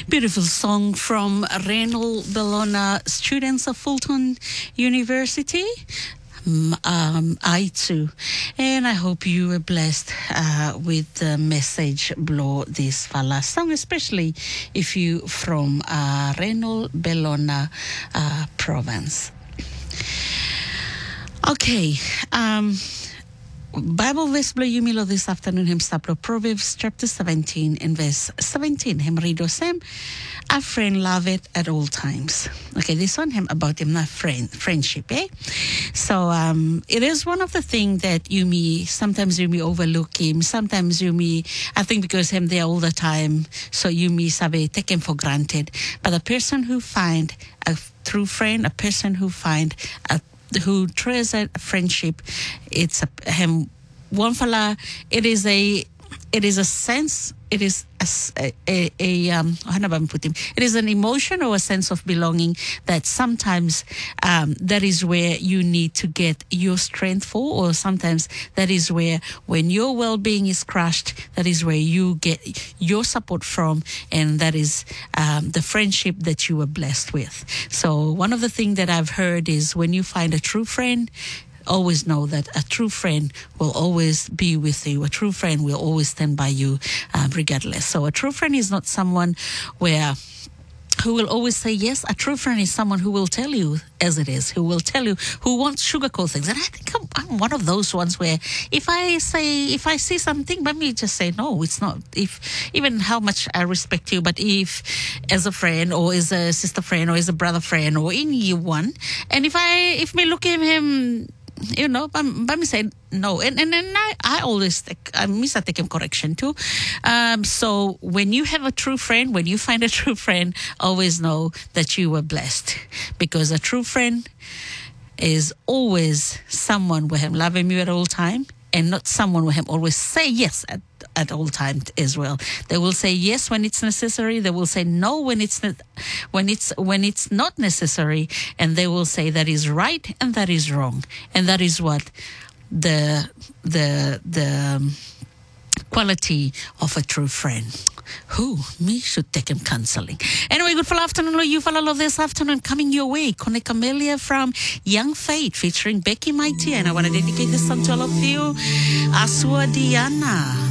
Beautiful song from Renal Bellona, students of Fulton University. I too. And I hope you were blessed with the message below this fala song, especially if you from Renal Bellona province. Okay. Bible verse below you milo this afternoon him staplo Proverbs chapter 17 and verse 17. Him read Sam, a friend loveth at all times. Okay, this one him about him not friendship, eh? So it is one of the things that sometimes you may overlook him, sometimes you may, I think because him there all the time, so you may take him for granted. But a person who find a true friend, a person who who treasure friendship, it's one fella. It is a sense. It is it is an emotion or a sense of belonging that sometimes that is where you need to get your strength for, or sometimes that is where when your well-being is crushed, that is where you get your support from, and that is the friendship that you were blessed with. So one of the things that I've heard is when you find a true friend, always know that a true friend will always be with you. A true friend will always stand by you regardless. So a true friend is not someone who will always say yes. A true friend is someone who will tell you as it is, who will tell you, who wants sugarcoat things. And I think I'm one of those ones where if I see something, let me just say, no, it's not. Even how much I respect you, but if as a friend or as a sister friend or as a brother friend or anyone, and if me look at him, but me say no, and then I always take him correction too. So when you have a true friend, when you find a true friend, always know that you were blessed, because a true friend is always someone who love you at all time, and not someone who always say yes at all times as well. They will say yes when it's necessary. They will say no when it's not necessary, and they will say that is right and that is wrong, and that is what the quality of a true friend. Who? Me should take him counseling. Anyway, good for afternoon. You follow this afternoon coming your way. Kone Camellia from Young Faith featuring Becky Mighty. And I want to dedicate this song to all of you. Aswa Diana.